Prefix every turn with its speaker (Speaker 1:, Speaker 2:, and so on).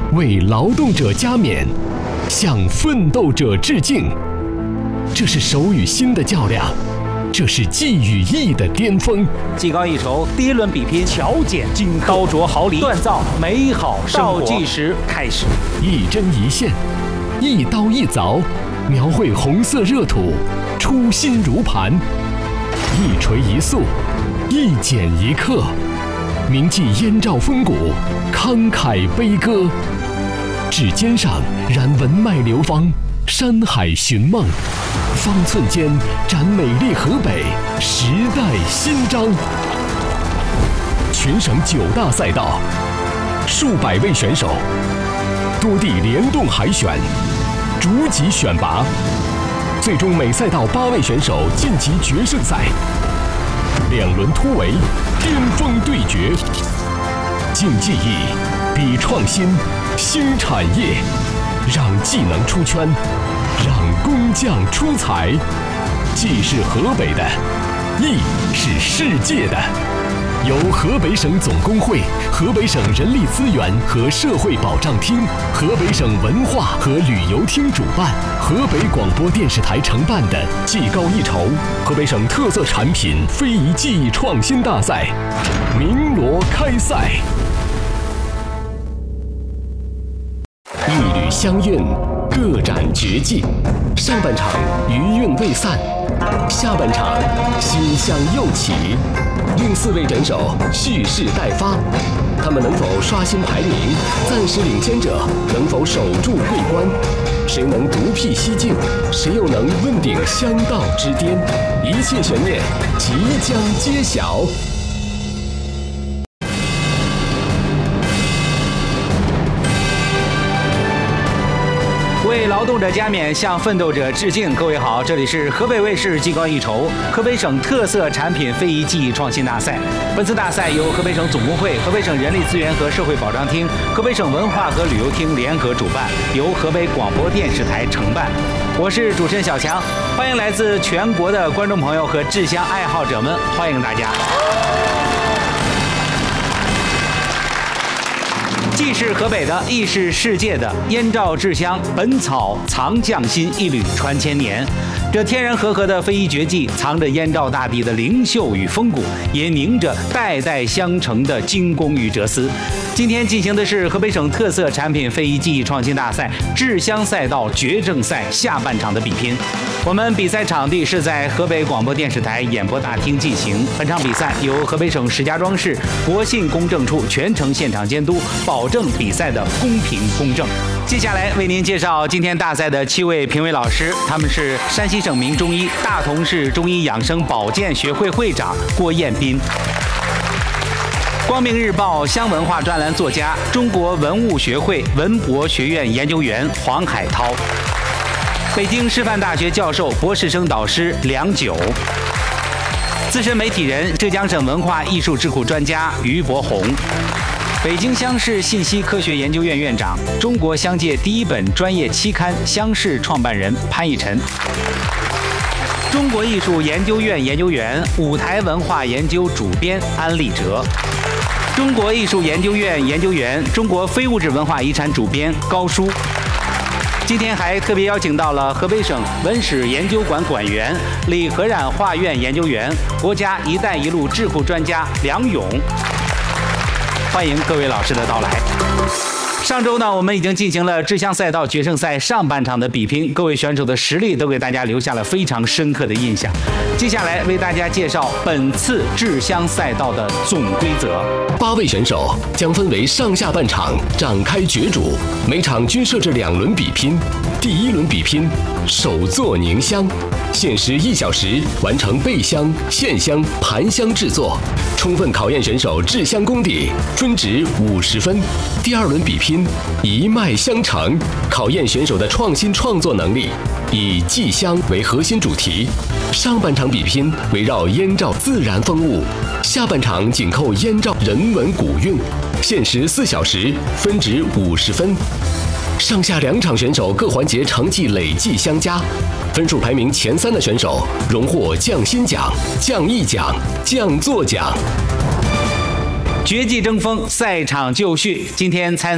Speaker 1: 为劳动者加冕，向奋斗者致敬。这是手与心的较量，这是技与艺的巅峰。
Speaker 2: 技高一筹，第一轮比拼，巧剪金刀琢毫厘，锻造美好生活。倒计时开始，
Speaker 1: 一针一线，一刀一凿，描绘红色热土，初心如磐。一锤一塑，一剪一刻，铭记燕赵风骨，慷慨悲歌。指尖上燃文脉流芳，山海寻梦，方寸间展美丽河北，时代新章。全省9大赛道，数百位选手，多地联动海选，逐级选拔，最终每赛道8位选手晋级决胜赛。2轮突围，巅峰对决，竞技艺，比创新，兴产业，让技能出圈，让工匠出彩。技是河北的，艺是世界的。由河北省总工会、河北省人力资源和社会保障厅、河北省文化和旅游厅主办，河北广播电视台承办的技高一筹河北省特色产品非遗技艺创新大赛鸣锣开赛。一缕香韵，各展绝技。上半场余韵未散，下半场馨香又起。令4位选手蓄势待发，他们能否刷新排名？暂时领先者能否守住桂冠？谁能独辟蹊径？谁又能问鼎香道之巅？一切悬念即将揭晓。
Speaker 2: 为劳动者加冕，向奋斗者致敬。各位好，这里是河北卫视技高一筹河北省特色产品非遗技艺创新大赛。本次大赛由河北省总工会、河北省人力资源和社会保障厅、河北省文化和旅游厅联合主办，由河北广播电视台承办。我是主持人小强，欢迎来自全国的观众朋友和制香爱好者们，欢迎大家。既是河北的，亦是世界的。燕赵制香，本草藏匠心，一缕传千年。这天然和合的非遗绝技，藏着燕赵大地的灵秀与风骨，也凝着代代相承的精工与哲思。今天进行的是河北省特色产品非遗技艺创新大赛制香赛道决胜赛下半场的比拼。我们比赛场地是在河北广播电视台演播大厅进行。本场比赛由河北省石家庄市国信公证处全程现场监督，保证比赛的公平公正。接下来为您介绍今天大赛的7位评委老师，他们是山西省名中医大同市中医养生保健学会会长郭彦斌，光明日报香文化专栏作家、中国文物学会文博学院研究员黄海涛，北京师范大学教授、博士生导师梁九，资深媒体人、浙江省文化艺术智库专家于博宏，北京乡市信息科学研究院院长、中国乡界第一本专业期刊《乡市》创办人潘以晨，中国艺术研究院研究员、舞台文化研究主编安立哲，中国艺术研究院研究员、中国非物质文化遗产主编高舒。今天还特别邀请到了河北省文史研究馆馆员、李和染画院研究员、国家“一带一路”智库专家梁勇。欢迎各位老师的到来。上周呢，我们已经进行了制香赛道决胜赛上半场的比拼，各位选手的实力都给大家留下了非常深刻的印象。接下来为大家介绍本次制香赛道的总规则。
Speaker 1: 8位选手将分为上下半场展开角逐，每场均设置2轮比拼。第1轮比拼手作凝香，限时1小时完成备香、线香、盘香制作，充分考验选手制香功底，均值50分。第2轮比拼一脉相承，考验选手的创新创作能力，以祭香为核心主题。上半场比拼围绕燕赵自然风物，下半场紧扣燕赵人文古韵，限时4小时，分值50分。上下2场选手各环节成绩累计相加，分数排名前3的选手荣获匠心奖、匠艺奖、匠作奖。
Speaker 2: 绝技争锋，赛场就绪。今天参